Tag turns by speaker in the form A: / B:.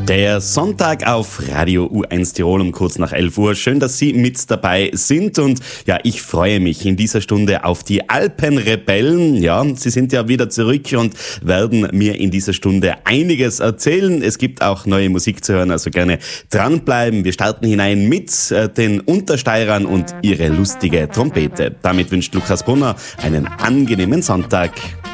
A: Der Sonntag auf Radio U1 Tirol um kurz nach 11 Uhr. Schön, dass Sie mit dabei sind und ja, ich freue mich in dieser Stunde auf die Alpenrebellen. Ja, sie sind ja wieder zurück und werden mir in dieser Stunde einiges erzählen. Es gibt auch neue Musik zu hören, also gerne dranbleiben. Wir starten hinein mit den Untersteirern und ihre lustige Trompete. Damit wünscht Lukas Brunner einen angenehmen Sonntag.